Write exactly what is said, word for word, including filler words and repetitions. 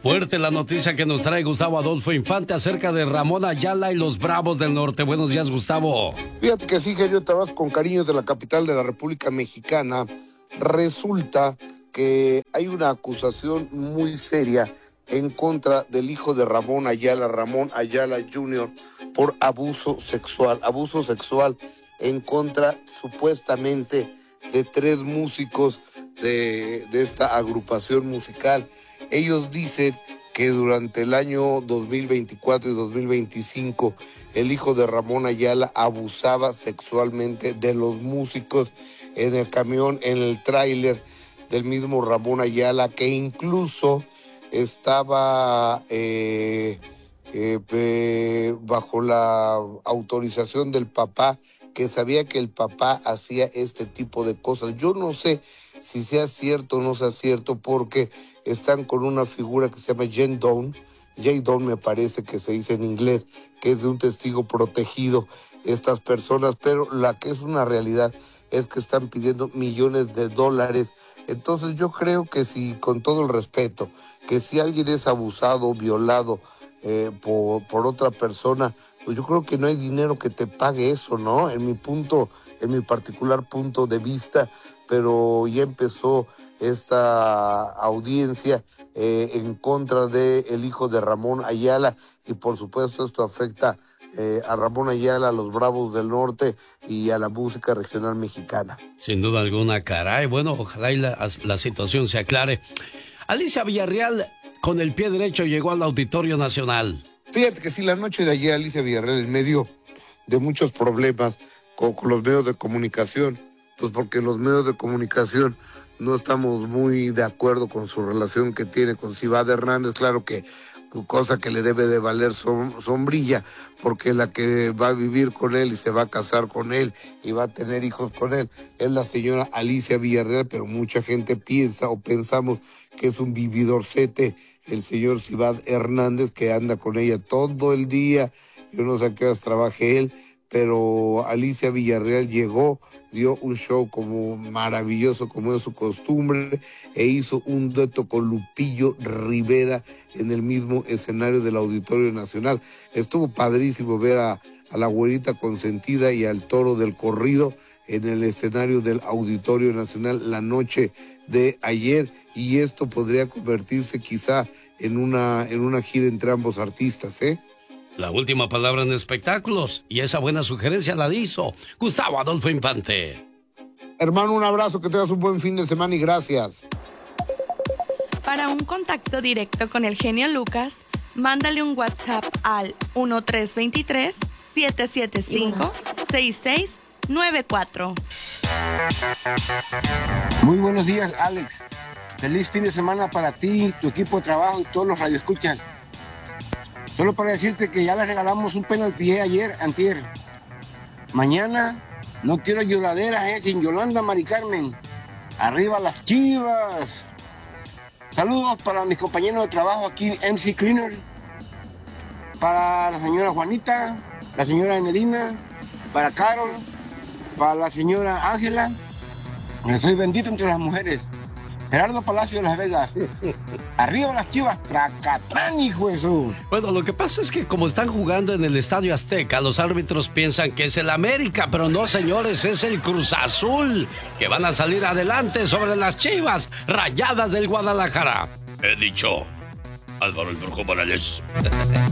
Fuerte la noticia que nos trae Gustavo Adolfo Infante acerca de Ramón Ayala y los Bravos del Norte. Buenos días, Gustavo. Fíjate que sí, genio, te vas con cariño de la capital de la República Mexicana. Resulta que hay una acusación muy seria en contra del hijo de Ramón Ayala, Ramón Ayala junior, por abuso sexual. Abuso sexual en contra, supuestamente, de tres músicos de, de esta agrupación musical. Ellos dicen que durante el año dos mil veinticuatro y dos mil veinticinco el hijo de Ramón Ayala abusaba sexualmente de los músicos en el camión, en el tráiler del mismo Ramón Ayala, que incluso estaba eh, eh, eh, bajo la autorización del papá, que sabía que el papá hacía este tipo de cosas. Yo no sé si sea cierto o no sea cierto, porque están con una figura que se llama Jane Doe, Jane Doe me parece que se dice en inglés, que es de un testigo protegido estas personas, pero la que es una realidad es que están pidiendo millones de dólares. Entonces yo creo que si, con todo el respeto, que si alguien es abusado, violado eh, por, por otra persona, pues yo creo que no hay dinero que te pague eso, ¿no? En mi punto, en mi particular punto de vista, pero ya empezó esta audiencia eh, en contra del hijo de Ramón Ayala, y por supuesto esto afecta eh, a Ramón Ayala, a los Bravos del Norte y a la música regional mexicana. Sin duda alguna, caray. Bueno, ojalá y la, la situación se aclare. Alicia Villarreal, con el pie derecho, llegó al Auditorio Nacional. Fíjate que sí, la noche de ayer Alicia Villarreal, en medio de muchos problemas con, con los medios de comunicación, pues porque los medios de comunicación no estamos muy de acuerdo con su relación que tiene con Cibaদ Hernández. Claro que cosa que le debe de valer som, sombrilla, porque la que va a vivir con él y se va a casar con él y va a tener hijos con él es la señora Alicia Villarreal, pero mucha gente piensa o pensamos que es un vividorcete el señor Cibadd Hernández, que anda con ella todo el día. Yo no sé a qué horas trabaje él, pero Alicia Villarreal llegó, dio un show como maravilloso, como es su costumbre, e hizo un dueto con Lupillo Rivera en el mismo escenario del Auditorio Nacional. Estuvo padrísimo ver a, a la güerita consentida y al toro del corrido en el escenario del Auditorio Nacional la noche de ayer, y esto podría convertirse quizá en una, en una gira entre ambos artistas, ¿eh? La última palabra en espectáculos, y esa buena sugerencia la hizo Gustavo Adolfo Infante. Hermano, un abrazo, que tengas un buen fin de semana y gracias. Para un contacto directo con el genio Lucas, mándale un WhatsApp al uno tres dos tres, siete siete cinco, seis seis nueve cuatro. Muy buenos días, Alex. Feliz fin de semana para ti, tu equipo de trabajo y todos los radioescuchas. Solo para decirte que ya le regalamos un penalti ayer, antier. Mañana no quiero lloraderas, eh, sin Yolanda Mari Carmen. Arriba las Chivas. Saludos para mis compañeros de trabajo aquí en M C Cleaner. Para la señora Juanita, la señora Enelina, para Carol, para la señora Ángela. Soy bendito entre las mujeres. Gerardo Palacio de Las Vegas. Arriba las Chivas, Tracatrán, hijo de su. Bueno, lo que pasa es que como están jugando en el Estadio Azteca, los árbitros piensan que es el América, pero no, señores, es el Cruz Azul, que van a salir adelante sobre las Chivas Rayadas del Guadalajara. He dicho, Álvaro el Brujo Morales.